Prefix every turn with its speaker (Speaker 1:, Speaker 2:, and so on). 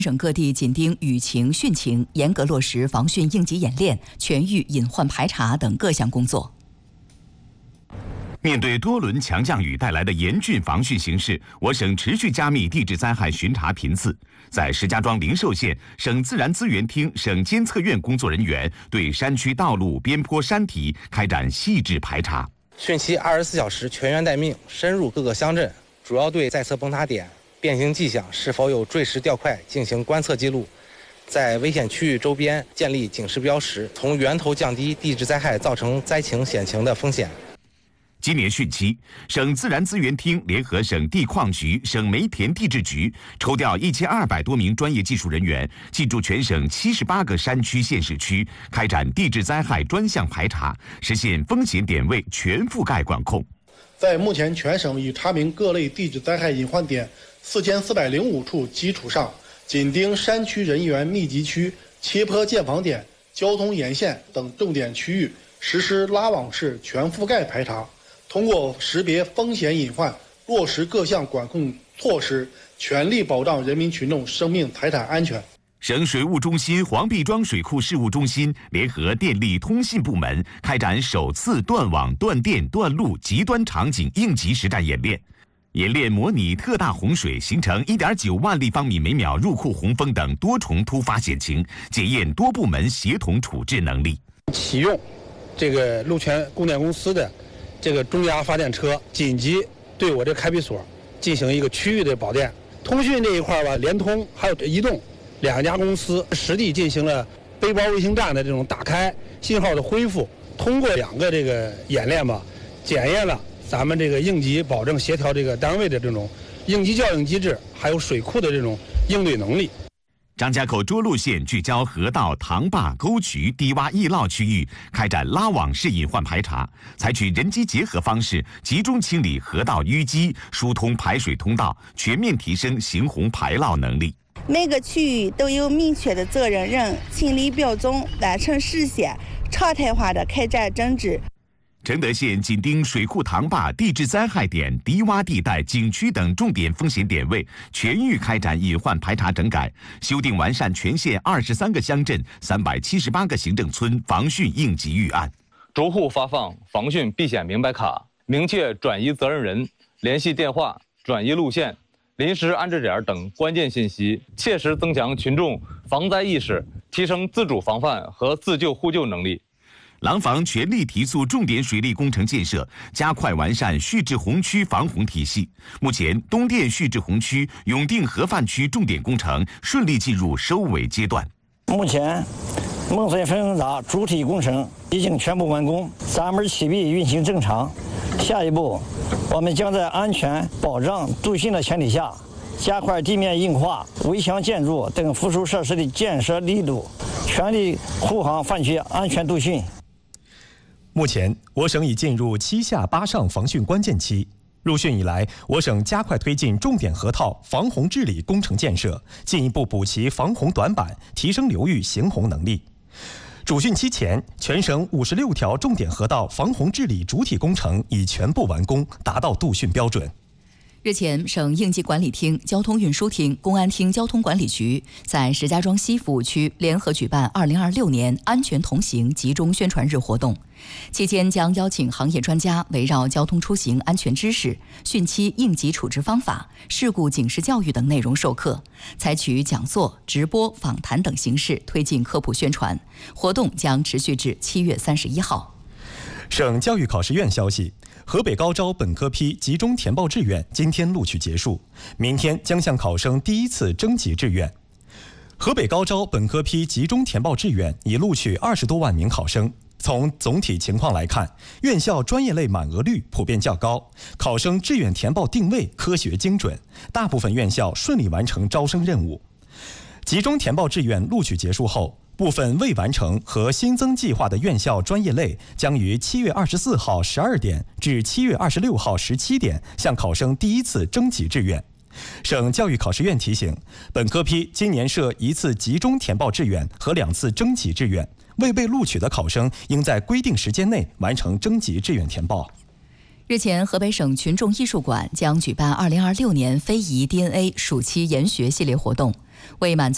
Speaker 1: 省各地紧盯舆情汛情，严格落实防汛应急演练、全域隐患排查等各项工作。
Speaker 2: 面对多轮强降雨带来的严峻防汛形势，我省持续加密地质灾害巡查频次。在石家庄灵寿县，省自然资源厅、省监测院工作人员对山区道路、边坡山体开展细致排查。
Speaker 3: 汛期24小时全员待命，深入各个乡镇，主要对在测崩塌点、变形迹象是否有坠石掉块进行观测记录，在危险区域周边建立警示标识，从源头降低地质灾害造成灾情险情的风险。
Speaker 2: 今年汛期，省自然资源厅联合省地矿局、省煤田地质局，抽调1200多名专业技术人员，进驻全省78个山区县市区，开展地质灾害专项排查，实现风险点位全覆盖管控。
Speaker 4: 在目前全省已查明各类地质灾害隐患点4405处基础上，紧盯山区人员密集区、切坡建房点、交通沿线等重点区域，实施拉网式全覆盖排查。通过识别风险隐患，落实各项管控措施，全力保障人民群众生命财产安全。
Speaker 2: 省水务中心黄壁庄水库事务中心联合电力通信部门开展首次断网、断电、断路极端场景应急实战演练。演练模拟特大洪水形成1.9万立方米每秒入库洪峰等多重突发险情，检验多部门协同处置能力。
Speaker 5: 启用这个鹿泉供电公司的这个中压发电车，紧急对我这开闭所进行一个区域的保电。通讯这一块吧，联通还有移动2家公司实地进行了背包卫星站的这种打开、信号的恢复。通过2个这个演练吧，检验了咱们这个应急保证协调这个单位的这种应急叫应机制，还有水库的这种应对能力。
Speaker 2: 张家口涿鹿县聚焦河道、塘坝、沟渠、低洼易涝区域，开展拉网式隐患排查，采取人机结合方式，集中清理河道淤积，疏通排水通道，全面提升行洪排涝能力。
Speaker 6: 每个区域都有明确的责任人，清理表踪，完成实现常态化的开展整治。
Speaker 2: 承德县紧盯水库塘坝地质灾害点、低洼地带、景区等重点风险点位，全域开展隐患排查整改，修订完善全县23个乡镇、378个行政村防汛应急预案。
Speaker 7: 逐户发放防汛避险明白卡，明确转移责任人、联系电话、转移路线、临时安置点等关键信息，切实增强群众防灾意识，提升自主防范和自救互救能力。
Speaker 2: 廊坊全力提速重点水利工程建设，加快完善蓄滞洪区防洪体系。目前，东电蓄滞洪区、永定河泛区重点工程顺利进入收尾阶段。
Speaker 8: 目前，孟村分洪闸主体工程已经全部完工，3门启闭运行正常。下一步，我们将在安全保障度汛的前提下，加快地面硬化、围墙建筑等附属设施的建设力度，全力护航泛区安全度汛。
Speaker 9: 目前，我省已进入7下8上防汛关键期。入汛以来，我省加快推进重点河套防洪治理工程建设，进一步补齐防洪短板，提升流域行洪能力。主汛期前，全省56条重点河道防洪治理主体工程已全部完工，达到度汛标准。
Speaker 1: 日前，省应急管理厅、交通运输厅、公安厅交通管理局在石家庄西服务区联合举办2026年安全同行集中宣传日活动。期间将邀请行业专家围绕交通出行安全知识、汛期应急处置方法、事故警示教育等内容授课，采取讲座、直播、访谈等形式推进科普宣传。活动将持续至7月31号。
Speaker 9: 省教育考试院消息，河北高招本科批集中填报志愿今天录取结束，明天将向考生第一次征集志愿。河北高招本科批集中填报志愿已录取20多万名考生。从总体情况来看，院校专业类满额率普遍较高，考生志愿填报定位科学精准，大部分院校顺利完成招生任务。集中填报志愿录取结束后，部分未完成和新增计划的院校专业类将于7月24号12点至7月26号17点向考生第一次征集志愿。省教育考试院提醒，本科批今年设1次集中填报志愿和2次征集志愿，未被录取的考生应在规定时间内完成征集志愿填报。
Speaker 1: 日前，河北省群众艺术馆将举办2026年非遗 DNA 暑期研学系列活动，为满足